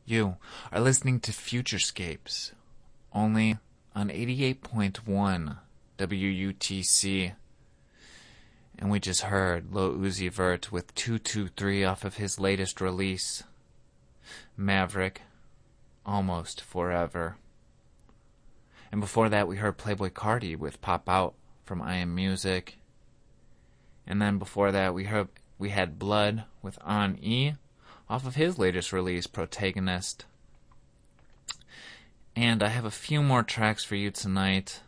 You are listening to Futurescapes, only on 88.1 WUTC. And we just heard Lil Uzi Vert with 223 off of his latest release, Maverick, Almost Forever. And before that we heard Playboi Carti with Pop Out from I Am Music. And then before that we had Blood with On E off of his latest release, Protagonist. And I have a few more tracks for you tonight.